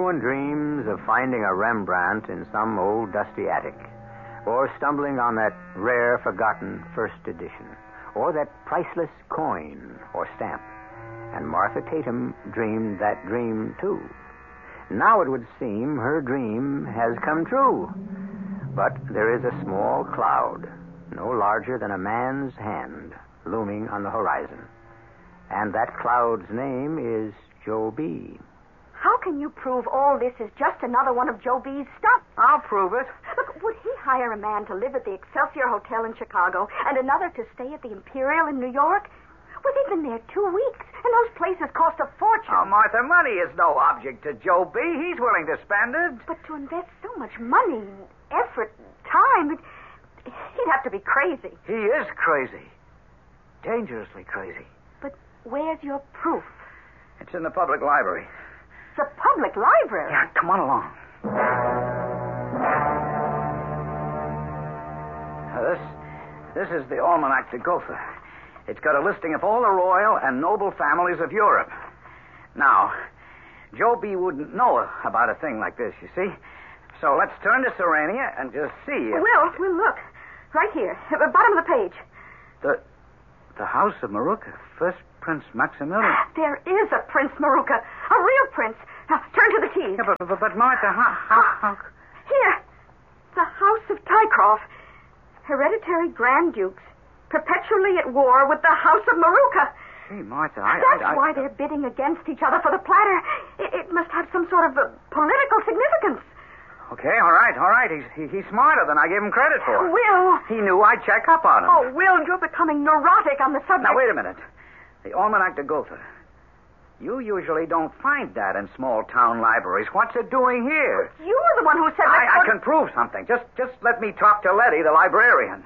one dreams of finding a Rembrandt in some old dusty attic, or stumbling on that rare, forgotten first edition, or that priceless coin or stamp. And Martha Tatum dreamed that dream, too. Now it would seem her dream has come true. But there is a small cloud, no larger than a man's hand, looming on the horizon. And that cloud's name is Joe B. How can you prove all this is just another one of Joe B.'s stuff? I'll prove it. Look, would he hire a man to live at the Excelsior Hotel in Chicago and another to stay at the Imperial in New York? Well, they've been there 2 weeks, and those places cost a fortune. Oh, Martha, money is no object to Joe B. He's willing to spend it. But to invest so much money, effort, time, he'd have to be crazy. He is crazy. Dangerously crazy. But where's your proof? It's in the public library. The public library? Yeah, come on along. This is the Almanac de Gotha. It's got a listing of all the royal and noble families of Europe. Now, Joe B. wouldn't know about a thing like this, you see. So let's turn to Serenia and just see if... We'll look. Right here, at the bottom of the page. The House of Maruka, first Prince Maximilian. There is a Prince Maruka, a real prince. Now, turn to the keys. Yeah, but Martha, how... Here, the House of Tycroft, hereditary Grand Dukes, perpetually at war with the House of Maruka. Hey, Martha, That's why they're bidding against each other for the platter. It must have some sort of political significance. Okay, all right. He's smarter than I gave him credit for. Will. He knew I'd check up on him. Oh, Will, you're becoming neurotic on the subject. Now, wait a minute. The Almanac de Gotha. You usually don't find that in small-town libraries. What's it doing here? You were the one who said I can prove something. Just let me talk to Letty, the librarian.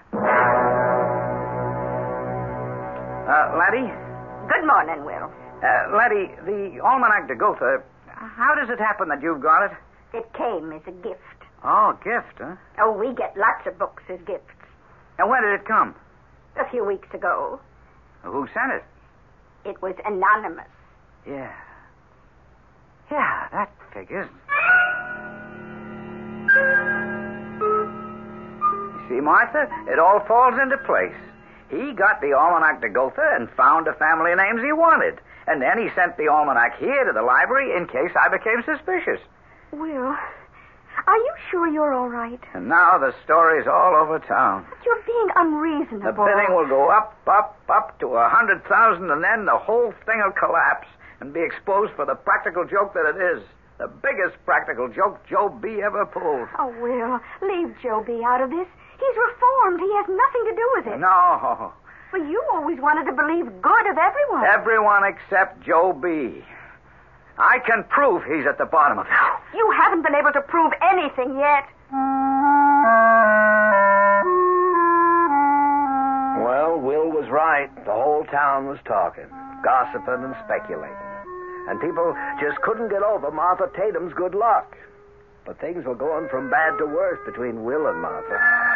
Letty? Good morning, Will. Letty, the Almanac de Gotha, how does it happen that you've got it? It came as a gift. Oh, gift, huh? Oh, we get lots of books as gifts. And when did it come? A few weeks ago. Who sent it? It was anonymous. Yeah. Yeah, that figures. You see, Martha, it all falls into place. He got the Almanac de Gotha and found the family names he wanted. And then he sent the almanac here to the library in case I became suspicious. Will, are you sure you're all right? And now the story's all over town. But you're being unreasonable. The bidding will go up to 100,000, and then the whole thing will collapse and be exposed for the practical joke that it is. The biggest practical joke Joe B. ever pulled. Oh, Will, leave Joe B. out of this. He's reformed. He has nothing to do with it. No. Well, you always wanted to believe good of everyone. Everyone except Joe B. I can prove he's at the bottom of it. You haven't been able to prove anything yet. Well, Will was right. The whole town was talking, gossiping and speculating. And people just couldn't get over Martha Tatum's good luck. But things were going from bad to worse between Will and Martha.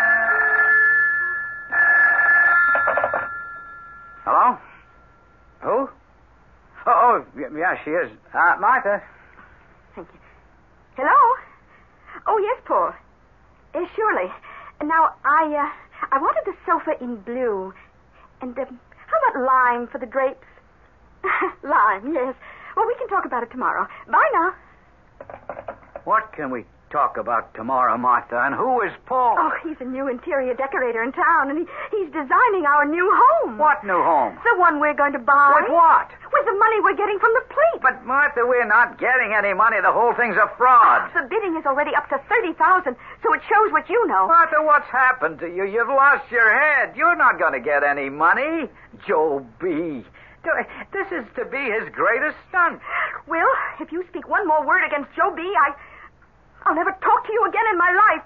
Hello? Who? Oh, yeah, she is. Martha. Thank you. Hello? Oh, yes, Paul. Surely. Now, I wanted the sofa in blue. And how about lime for the drapes? Lime, yes. Well, we can talk about it tomorrow. Bye now. What can we talk about tomorrow, Martha? And who is Paul? Oh, he's a new interior decorator in town, and he's designing our new home. What new home? The one we're going to buy. With what? With the money we're getting from the plate. But, Martha, we're not getting any money. The whole thing's a fraud. The bidding is already up to 30,000, so it shows what you know. Martha, what's happened to you? You've lost your head. You're not going to get any money. Joe B. This is to be his greatest stunt. Will, if you speak one more word against Joe B., I'll never talk to you again in my life.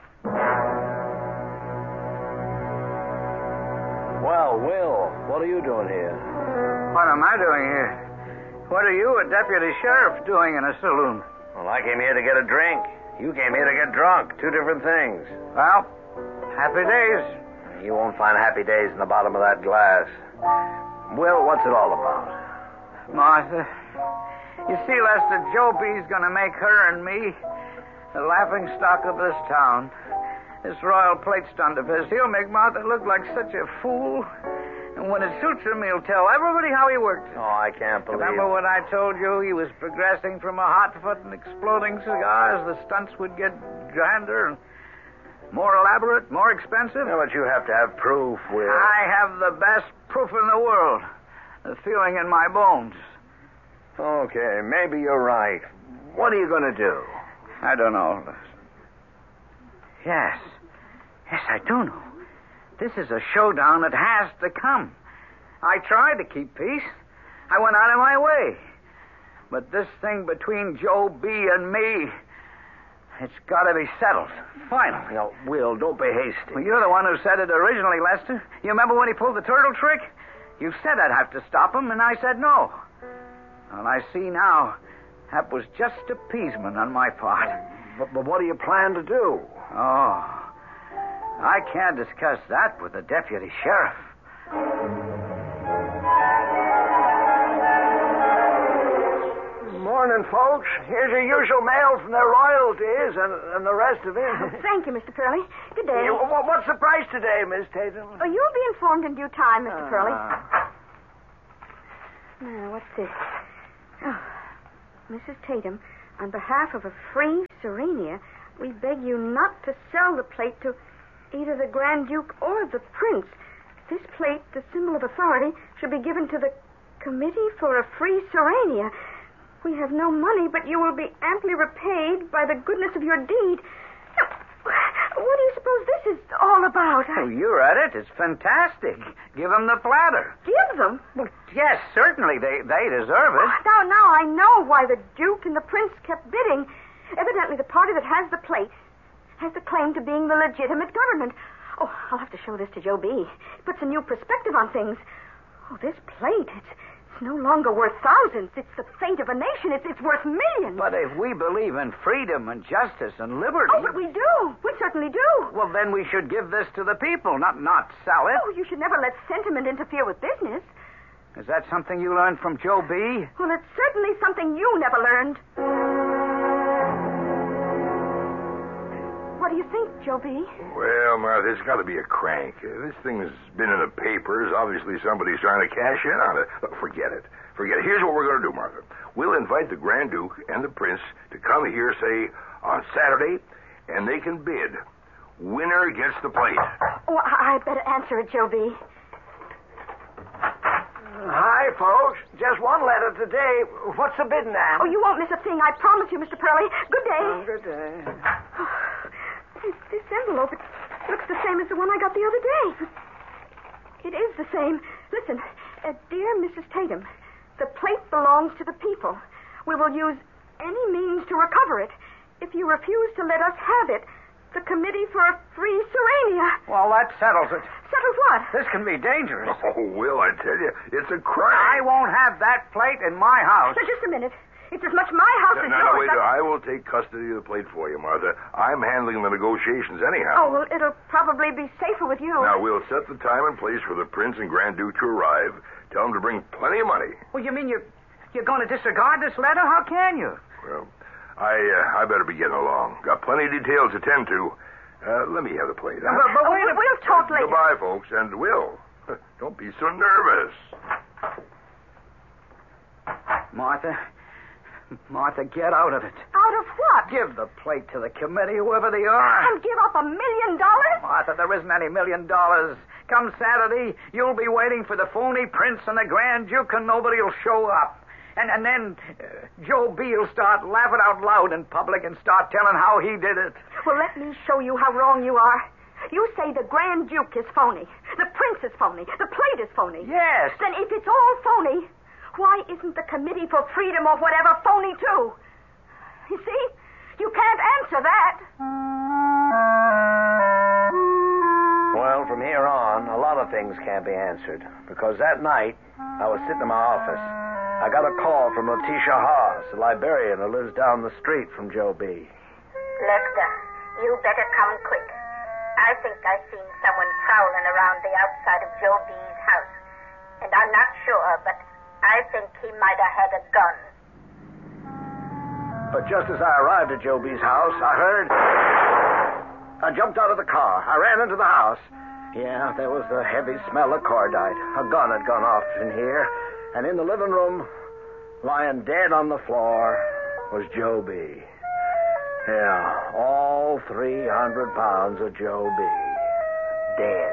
Well, Will, what are you doing here? What am I doing here? What are you, a deputy sheriff, doing in a saloon? Well, I came here to get a drink. You came here to get drunk. Two different things. Well, happy days. You won't find happy days in the bottom of that glass. Will, what's it all about? Martha, You see, Lester, Joe B's going to make her and me the laughing stock of this town. This royal plate stunt of his, he'll make Martha look like such a fool. And when it suits him, he'll tell everybody how he worked it. Oh, I can't believe Remember when I told you he was progressing from a hot foot and exploding cigar as the stunts would get grander and more elaborate, more expensive? Yeah, but you have to have proof, Will. I have the best proof in the world. The feeling in my bones. Okay, maybe you're right. What are you going to do? I don't know. Yes, I do know. This is a showdown that has to come. I tried to keep peace. I went out of my way. But this thing between Joe B. and me, it's got to be settled. Finally. No, Will, don't be hasty. Well, you're the one who said it originally, Lester. You remember when he pulled the turtle trick? You said I'd have to stop him, and I said no. Well, I see now that was just appeasement on my part. But what do you plan to do? Oh, I can't discuss that with the deputy sheriff. Morning, folks. Here's your usual mail from their royalties and the rest of it. Thank you, Mr. Pearlie. Good day. What's the price today, Miss Tatum? Oh, you'll be informed in due time, Mr. Pearlie. Now, what's this? Oh, Mrs. Tatum, on behalf of a free Serenia, we beg you not to sell the plate to either the Grand Duke or the Prince. This plate, the symbol of authority, should be given to the Committee for a Free Serenia. We have no money, but you will be amply repaid by the goodness of your deed. Now, what do you suppose this is all about? Oh, you're at it. It's fantastic. Give them the platter. Give them? Well, yes, certainly. They deserve it. Now I know why the Duke and the Prince kept bidding. Evidently, the party that has the plate has the claim to being the legitimate government. Oh, I'll have to show this to Joe B. It puts a new perspective on things. Oh, this plate, it's no longer worth thousands. It's the fate of a nation. It's worth millions. But if we believe in freedom and justice and liberty... Oh, but we do. We certainly do. Well, then we should give this to the people, not sell it. Oh, you should never let sentiment interfere with business. Is that something you learned from Joe B? Well, it's certainly something you never learned. What do you think, Joe B? Well, Martha, it's got to be a crank. This thing has been in the papers. Obviously, somebody's trying to cash in on it. Look, forget it. Here's what we're going to do, Martha. We'll invite the Grand Duke and the Prince to come here, say, on Saturday, and they can bid. Winner gets the plate. Oh, I better answer it, Joe B. Hi, folks. Just one letter today. What's the bid now? Oh, you won't miss a thing, I promise you, Mr. Pearlie. Good day. Good day. This envelope, it looks the same as the one I got the other day. It is the same. Listen, dear Mrs. Tatum, the plate belongs to the people. We will use any means to recover it. If you refuse to let us have it, the Committee for a Free Serenia... Well, that settles it. Settles what? This can be dangerous. Oh, Will, I tell you, it's a crank. I won't have that plate in my house. Now, just a minute. It's as much my house as No, yours. wait. I will take custody of the plate for you, Martha. I'm handling the negotiations anyhow. Oh, well, it'll probably be safer with you. Now, we'll set the time and place for the Prince and Grand Duke to arrive. Tell them to bring plenty of money. Well, you mean you're going to disregard this letter? How can you? Well, I better be getting along. Got plenty of details to tend to. Let me have the plate. But wait a minute. We'll talk later. Goodbye, folks. And Will, don't be so nervous. Martha, get out of it. Out of what? Give the plate to the committee, whoever they are. And give up $1 million? Martha, there isn't any $1 million. Come Saturday, you'll be waiting for the phony Prince and the Grand Duke, and nobody will show up. And then Joe B. will start laughing out loud in public and start telling how he did it. Well, let me show you how wrong you are. You say the Grand Duke is phony. The Prince is phony. The plate is phony. Yes. Then if it's all phony, why isn't the Committee for Freedom or whatever phony too? You see? You can't answer that. Well, from here on, a lot of things can't be answered. Because that night, I was sitting in my office. I got a call from Letitia Haas, a librarian who lives down the street from Joe B. Lester, you better come quick. I think I've seen someone prowling around the outside of Joe B's house. And I'm not sure, but I think he might have had a gun. But just as I arrived at Joe B's house, I jumped out of the car. I ran into the house. Yeah, there was the heavy smell of cordite. A gun had gone off in here. And in the living room, lying dead on the floor, was Joe B. Yeah, all 300 pounds of Joe B. Dead.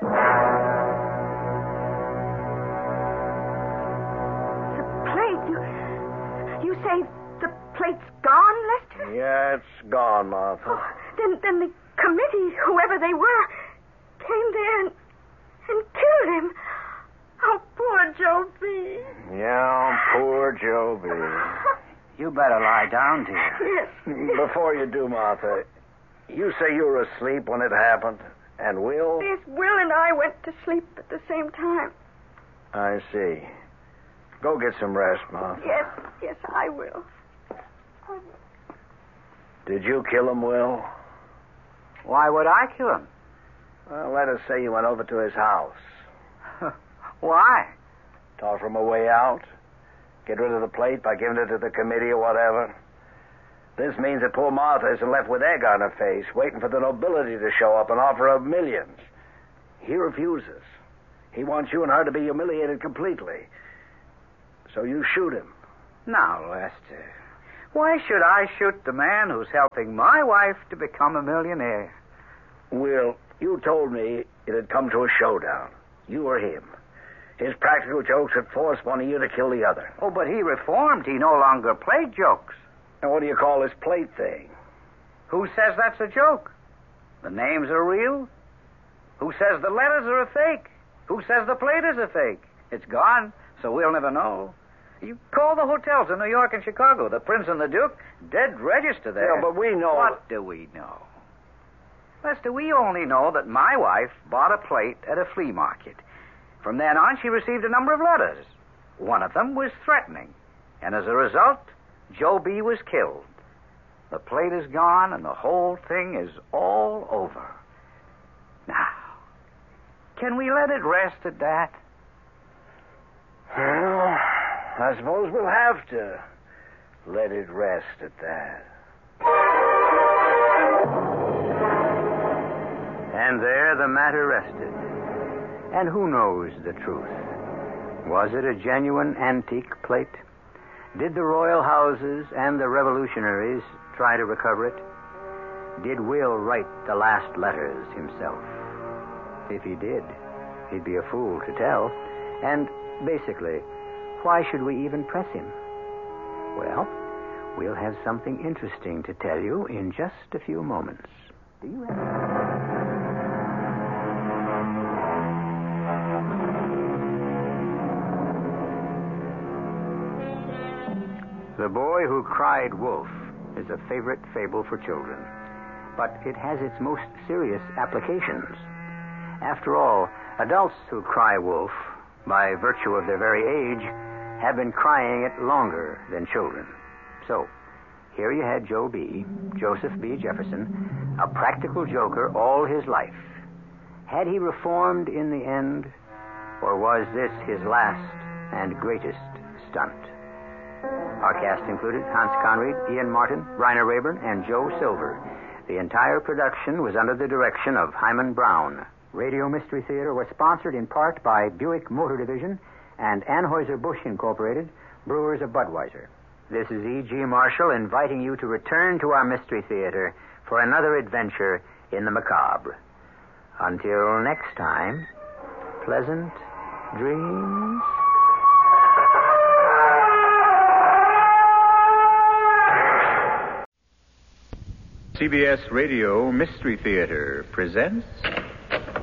The plate, you say the plate's gone, Lester? Yeah, it's gone, Martha. Oh, then the committee, whoever they were, came there and killed him. Oh, poor Joe B. Yeah, poor Joe B. You better lie down, dear. Yes. Before you do, Martha, you say you were asleep when it happened, and Will? Yes, Will and I went to sleep at the same time. I see. Go get some rest, Martha. Yes, I will. Did you kill him, Will? Why would I kill him? Well, let us say you went over to his house. Why? Talk from a way out. Get rid of the plate by giving it to the committee or whatever. This means that poor Martha isn't left with egg on her face, waiting for the nobility to show up and offer her millions. He refuses. He wants you and her to be humiliated completely. So you shoot him. Now, Lester, why should I shoot the man who's helping my wife to become a millionaire? Will, you told me it had come to a showdown. You or him. His practical jokes had forced one of you to kill the other. Oh, but he reformed. He no longer played jokes. And what do you call this plate thing? Who says that's a joke? The names are real. Who says the letters are a fake? Who says the plate is a fake? It's gone, so we'll never know. You call the hotels in New York and Chicago. The Prince and the Duke, dead register there. Yeah, but we know... What do we know? Lester, we only know that my wife bought a plate at a flea market. From then on, she received a number of letters. One of them was threatening. And as a result, Joe B. was killed. The plate is gone, and the whole thing is all over. Now, can we let it rest at that? Well, I suppose we'll have to let it rest at that. And there the matter rested. And who knows the truth? Was it a genuine antique plate? Did the royal houses and the revolutionaries try to recover it? Did Will write the last letters himself? If he did, he'd be a fool to tell. And basically, why should we even press him? Well, we'll have something interesting to tell you in just a few moments. Do you have... The Boy Who Cried Wolf is a favorite fable for children, but it has its most serious applications. After all, adults who cry wolf, by virtue of their very age, have been crying it longer than children. So, here you had Joe B., Joseph B. Jefferson, a practical joker all his life. Had he reformed in the end, or was this his last and greatest stunt? Our cast included Hans Conried, Ian Martin, Rainer Rayburn, and Joe Silver. The entire production was under the direction of Hyman Brown. Radio Mystery Theater was sponsored in part by Buick Motor Division and Anheuser-Busch Incorporated, brewers of Budweiser. This is E.G. Marshall inviting you to return to our Mystery Theater for another adventure in the macabre. Until next time, pleasant dreams. CBS Radio Mystery Theater presents